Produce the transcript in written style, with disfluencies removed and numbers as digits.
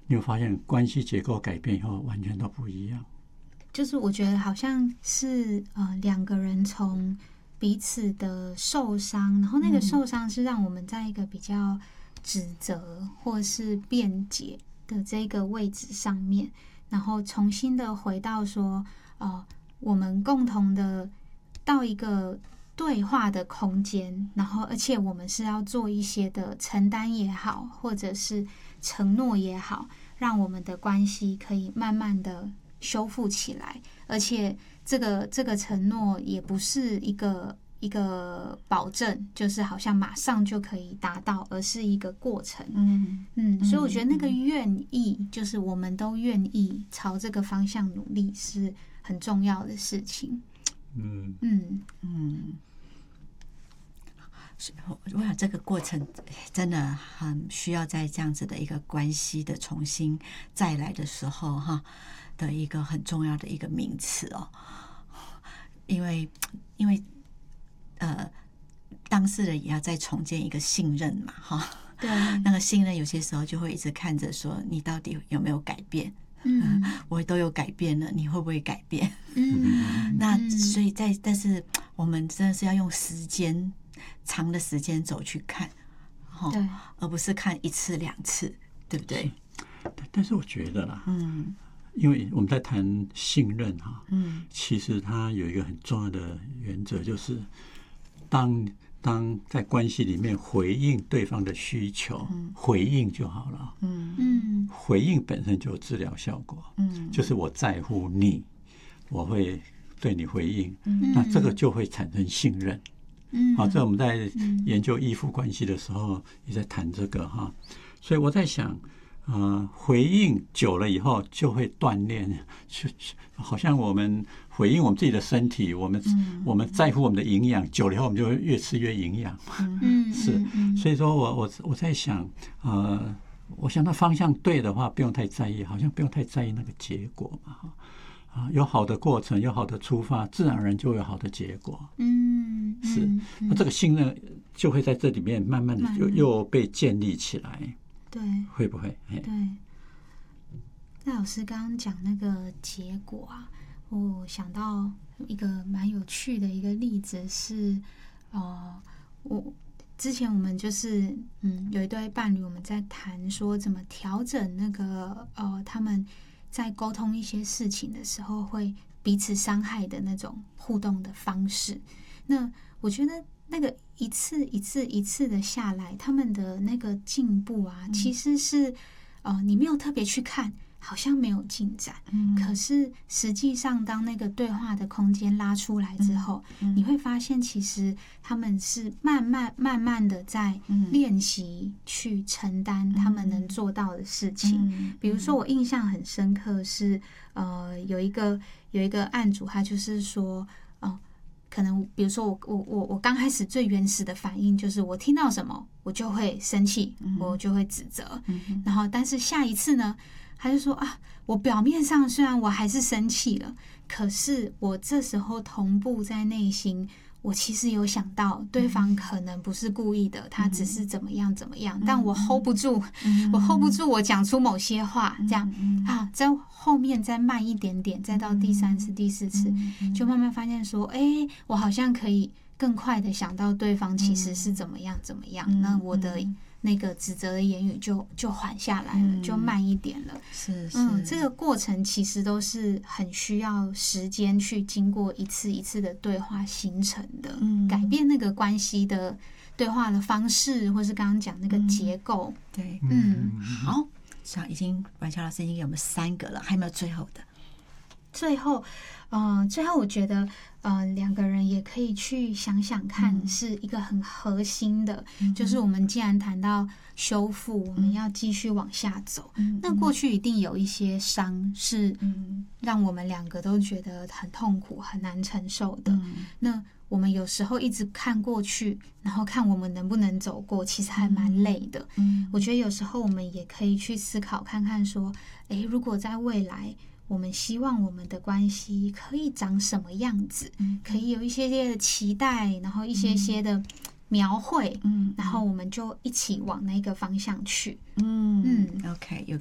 你会发现关系结构改变以后完全都不一样。 就是我觉得好像是两个人从彼此的受伤，然后那个受伤是让我们在一个比较指责或是辩解的这个位置上面，然后重新的回到说我们共同的到一个对话的空间，然后而且我们是要做一些的承担也好，或者是承诺也好，让我们的关系可以慢慢的修复起来，而且这个承诺也不是一个保证，就是好像马上就可以达到，而是一个过程。所以我觉得那个愿意，就是我们都愿意朝这个方向努力，是很重要的事情。 我想这个过程真的很需要在这样子的一个关系的重新再来的时候哈的一个很重要的一个名词哦，因为当事人也要再重建一个信任嘛哈， 对， 那个信任有些时候就会一直看着说你到底有没有改变。我都有改变了，你会不会改变？那所以但是我们真的是要用长的时间走去看， 对， 而不是看一次两次，对不对？ 但是我觉得啦，因为我们在谈信任哈，其实它有一个很重要的原则，就是当在关系里面回应对方的需求，回应就好了。回应本身就有治疗效果。就是我在乎你，我会对你回应，那这个就会产生信任。好，这我们在研究依附关系的时候也在谈这个哈。所以我在想，回应久了以后就会锻炼，好像我们回应我们自己的身体，我们在乎我们的营养，久了以后我们就会越吃越营养嘛。是，所以说我在想，我想到方向对的话，不用太在意，好像不用太在意那个结果嘛。有好的过程，有好的出发，自然而然就有好的结果。是，那这个信任就会在这里面慢慢的又被建立起来。 对， 会不会？ 对。那老师刚刚讲那个结果啊，我想到一个蛮有趣的一个例子是，之前我们就是有一对伴侣，我们在谈说怎么调整那个他们在沟通一些事情的时候会彼此伤害的那种互动的方式。那我觉得那个一次的下来，他们的那个进步啊，其实是你没有特别去看，好像没有进展。可是实际上，当那个对话的空间拉出来之后，你会发现，其实他们是慢慢的在练习去承担他们能做到的事情。比如说，我印象很深刻是，有一个案主，他就是说，可能比如说我刚开始最原始的反应就是我听到什么我就会生气，我就会指责，然后但是下一次呢，他就说我表面上虽然我还是生气了，可是我这时候同步在内心，我其实有想到对方可能不是故意的，他只是怎么样，但我 hold 不住，我讲出某些话，这样在后面再慢一点点，再到第3次、第4次，就慢慢发现说，我好像可以更快的想到对方其实是怎么样，那我的那个指责的言语就缓下来了，就慢一点了。 是， 这个过程其实都是很需要时间去经过一次一次的对话形成的，改变那个关系的对话的方式，或是刚刚讲那个结构。 对，好，已经婉乔老师已经给我们3个了，还有没有最后的？ 最后我觉得两个人也可以去想想看，是一个很核心的，就是我们既然谈到修复，我们要继续往下走，那过去一定有一些伤是让我们两个都觉得很痛苦、很难承受的。那我们有时候一直看过去，然后看我们能不能走过，其实还蛮累的。我觉得有时候我们也可以去思考看看说，如果在未来我们希望我们的关系可以长什么样子，可以有一些些的期待，然后一些些的描绘，然后我们就一起往那个方向去。 OK，